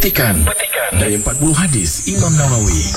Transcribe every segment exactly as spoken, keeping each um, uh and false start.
Petikan dari empat puluh hadis Imam Nawawi.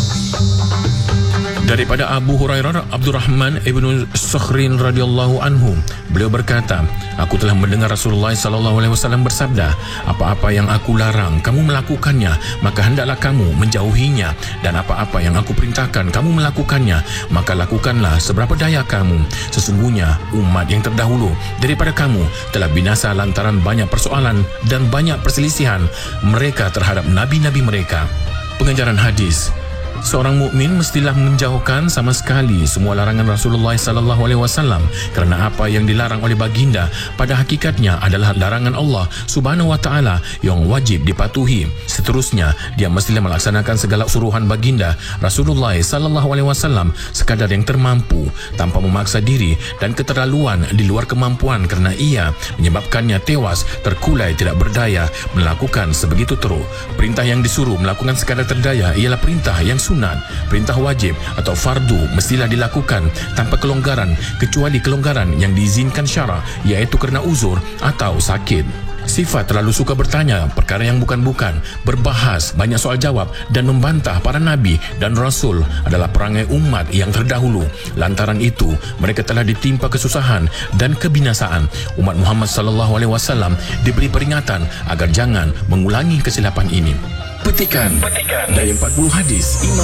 Daripada Abu Hurairah Abdurrahman ibnu Sakhrin radhiyallahu anhu, beliau berkata, aku telah mendengar Rasulullah sallallahu alaihi wasallam bersabda, apa-apa yang aku larang kamu melakukannya, maka hendaklah kamu menjauhinya, dan apa-apa yang aku perintahkan kamu melakukannya, maka lakukanlah seberapa daya kamu. Sesungguhnya umat yang terdahulu daripada kamu telah binasa lantaran banyak persoalan dan banyak perselisihan mereka terhadap nabi-nabi mereka. Pengajaran hadis: seorang mukmin mestilah menjauhkan sama sekali semua larangan Rasulullah sallallahu alaihi wasallam, kerana apa yang dilarang oleh baginda pada hakikatnya adalah larangan Allah Subhanahu wa taala yang wajib dipatuhi. Seterusnya, dia mestilah melaksanakan segala suruhan baginda Rasulullah sallallahu alaihi wasallam sekadar yang termampu, tanpa memaksa diri dan keterlaluan di luar kemampuan, kerana ia menyebabkannya tewas terkulai tidak berdaya melakukan sebegitu teruk. Perintah yang disuruh melakukan sekadar terdaya ialah perintah yang sunat. Perintah wajib atau fardu mestilah dilakukan tanpa kelonggaran, kecuali kelonggaran yang diizinkan syara, iaitu kerana uzur atau sakit. Sifat terlalu suka bertanya perkara yang bukan-bukan, berbahas, banyak soal jawab dan membantah para nabi dan rasul adalah perangai umat yang terdahulu. Lantaran itu, mereka telah ditimpa kesusahan dan kebinasaan. Umat Muhammad sallallahu alaihi wasallam diberi peringatan agar jangan mengulangi kesilapan ini. Petikan dari empat puluh hadis Imam